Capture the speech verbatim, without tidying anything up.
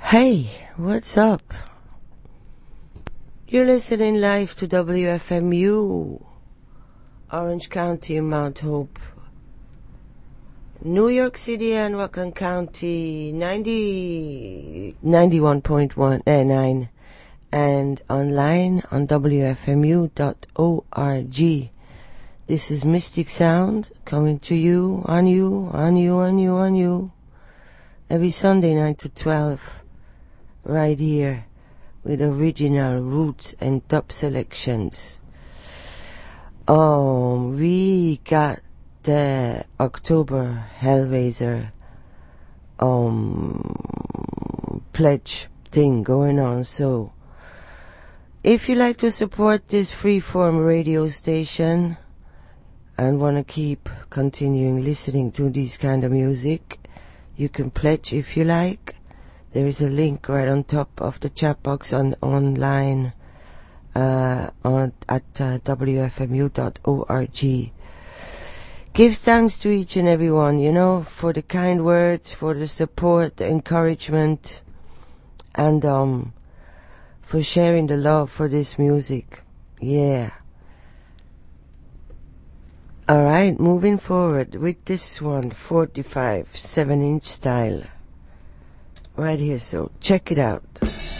Hey, what's up? You're listening live to W F M U, Orange County and Mount Hope, New York City and Rockland County, ninety, ninety-one point one, eh, nine, and online on W F M U dot org. This is Mystic Sound coming to you, on you, on you, on you, on you, every Sunday nine to twelve, right here, with original roots and top selections. Um, we got the October Hellraiser um pledge thing going on, so if you like to support this freeform radio station and want to keep continuing listening to this kind of music, you can pledge if you like. There is a link right on top of the chat box on online uh, on at uh, W F M U dot org. Give thanks to each and every one, you know, for the kind words, for the support, the encouragement, and um, for sharing the love for this music. Yeah. All right, moving forward with this one, forty-five, seven inch style. Right here, so check it out.